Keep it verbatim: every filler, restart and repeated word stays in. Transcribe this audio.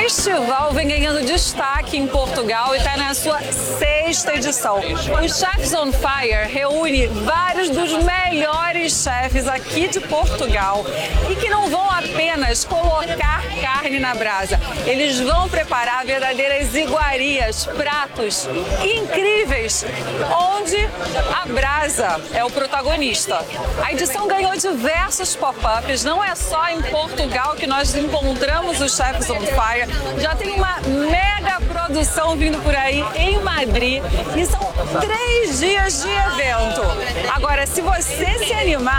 festival vem ganhando destaque em Portugal e está na sua sexta edição. O Chefs on Fire reúne vários dos melhores chefes aqui de Portugal e que não vão apenas colocar carne na brasa, eles vão preparar verdadeiras iguarias, pratos incríveis, onde a brasa é o protagonista. A edição ganhou diversos pop-ups, não é só em Portugal que nós encontramos o Chefs on Fire, já tem uma mega produção vindo por aí em Madrid e são três dias de evento. Agora, se você se animar,